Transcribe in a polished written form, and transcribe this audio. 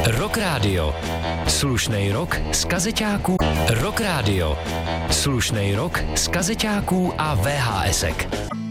Rock Radio. Slušnej rock z kazeťáků. Rock Radio. Slušnej rock z kazeťáků a VHSek.